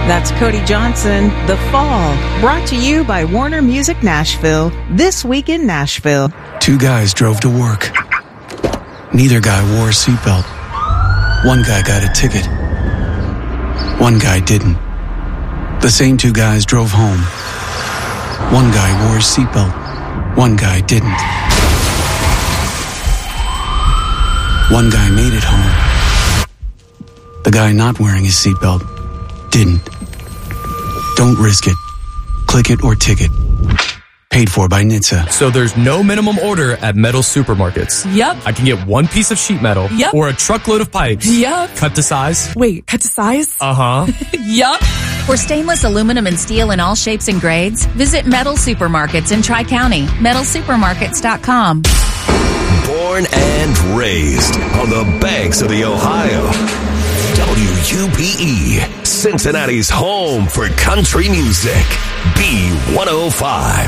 That's Cody Johnson, The Fall, brought to you by Warner Music Nashville, this week in Nashville. Two guys drove to work. Neither guy wore a seatbelt. One guy got a ticket. One guy didn't. The same two guys drove home. One guy wore a seatbelt. One guy didn't. One guy made it home. The guy not wearing his seatbelt didn't. Don't risk it. Click it or ticket. Paid for by NHTSA. So there's no minimum order at metal supermarkets. Yep. I can get one piece of sheet metal. Yep. Or a truckload of pipes. Yep. Cut to size. Wait, cut to size? Uh-huh. Yup. For stainless aluminum and steel in all shapes and grades, visit Metal Supermarkets in Tri-County. MetalSupermarkets.com. Born and raised on the banks of the Ohio. WUPE, Cincinnati's home for country music. B105.